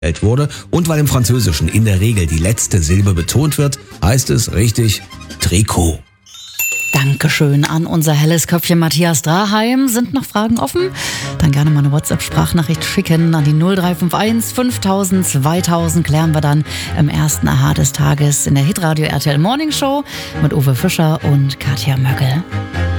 wurde. Und weil im Französischen in der Regel die letzte Silbe betont wird, heißt es richtig Trikot. Dankeschön an unser helles Köpfchen Matthias Draheim. Sind noch Fragen offen? Dann gerne mal eine WhatsApp-Sprachnachricht schicken an die 0351 5000 2000. Klären wir dann im ersten Aha des Tages in der Hitradio RTL Morning Show mit Uwe Fischer und Katja Möckel.